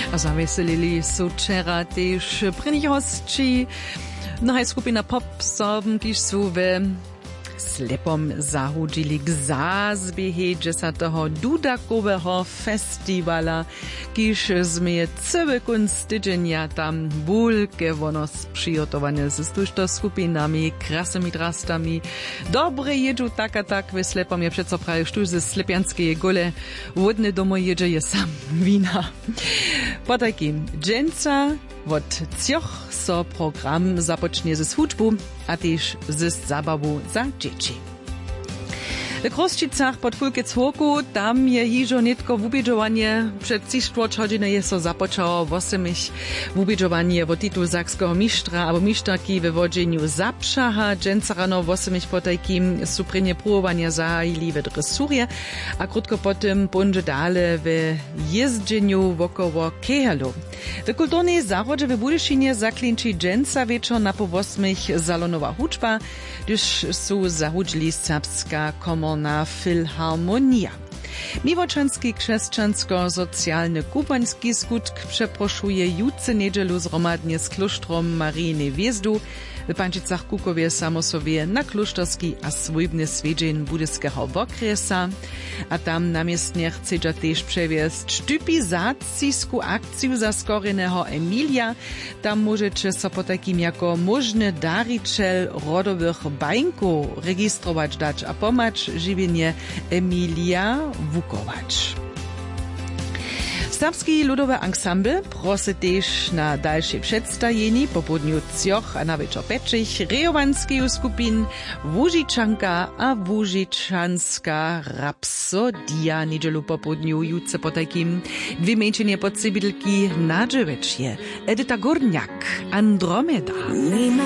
A zaveselili su včera tež první hostči. Nohaj skupina Pop Sorben, kiž su ve slepom zahudžili k zazběhe 10. Dudakového festivala, kiž sme celý kunst tydzienia tam bulke vonos przygotowane z tužto skupinami, krasnymi drastami. Dobre jedžu tak a tak ve slepom je přeco praje štuž ze slepianskej gole. Vodne domo jedže je sam vína. Potajki, dženca od cioch so program započne ze hudžbu a tež ze zabavu za dzieci. W Kroščicach pod Fulkec Hoku, tam je hižo netko wubědžovanie. Před 3 hodiny je so započalo 8 wubědžovanie wo titul sakského mištra abo mištarki we wodźeniu Zapšaha. Dženca rano 8 potajkim su prinje pruwowania zahajili we dresurje, a krótko potem pądže dale we jezdźeniu wokoło Kehalu. W kulturnej zarodze we Budyšinie zaklinči dženca wieczor na po 8 zalonowa hudžba, gdyż su zahudźili serbska komorna filharmonia. Miłoczanski krzeszczansko-socjalny kubański skutk przeproszuje jutce niedzielu zromadnie z kloštrom Marijny Hviezdu w Pančicach Kukowie samosowie na kloštorski a swójbny swiedzień budyskiego wokresa, a tam namiestnie chcedza też przewiesť štypizacijsku akciju za skoreného Emilia. Tam możecie so po takim jako możny dariciel rodowych bańków registrować dać a pomacz żywienie Emilia wukować. Serbski ludowy ensemble prosi też na dalsze przedstawienie po południu cioch a na wieczór peczych rejowanskiej skupin Łužičanka a Łužičanska rapsodia. Niedzielu po południu jutce po takim dwie męczenie podsybitelki na dziewiecie. Edyta Górniak, Andromeda.